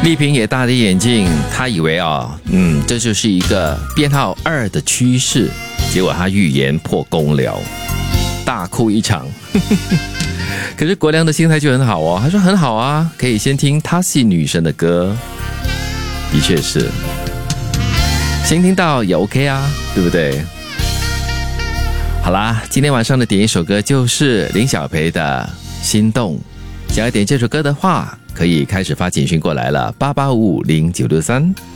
丽萍也大跌眼镜，她以为这就是一个编号2的趋势，结果她预言破功了，大哭一场。可是国良的心态就很好哦，他说很好啊，可以先听她是女神的歌，的确是，先听到也 OK 啊，对不对？好啦，今天晚上的点一首歌就是林小培的《心动》，想要点这首歌的话，可以开始发简讯过来了，88550963。